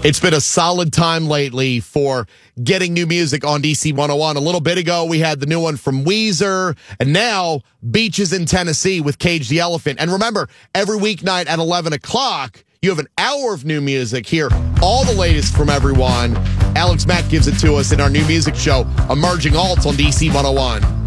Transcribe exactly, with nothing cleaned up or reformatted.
It's been a solid time lately for getting new music on D C one oh one. A little bit ago, we had the new one from Weezer, and now Beaches in Tennessee with Cage the Elephant. And remember, every weeknight at eleven o'clock, you have an hour of new music. Hear all the latest from everyone. Alex Mack gives it to us in our new music show, Emerging Alts on D C one oh one.